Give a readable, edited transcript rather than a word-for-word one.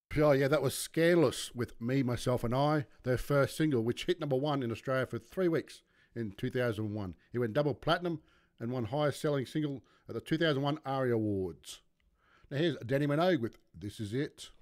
Oh, yeah, that was Scandalous with Me, Myself and I, their first single, which hit number one in Australia for 3 weeks in 2001. It went double platinum and won highest selling single at the 2001 ARIA Awards. Now here's Danny Minogue with This Is It.